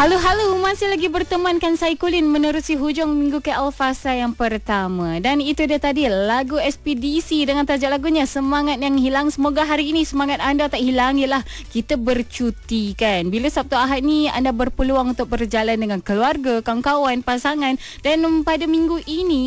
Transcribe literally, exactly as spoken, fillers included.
Halo-halo, masih lagi bertemankan saya Colin menerusi hujung minggu K L Fasa yang pertama. Dan itu dia tadi lagu Ekspedisi dengan tajuk lagunya Semangat Yang Hilang. Semoga hari ini semangat anda tak hilang. Yalah, kita bercuti kan. Bila Sabtu Ahad ni anda berpeluang untuk berjalan dengan keluarga, kawan-kawan, pasangan. Dan pada minggu ini